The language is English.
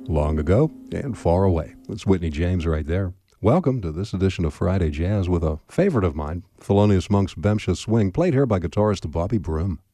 Long ago and far away. That's Whitney James right there. Welcome to this edition of Friday Jazz with a favorite of mine, Thelonious Monk's Bemsha Swing, played here by guitarist Bobby Broom.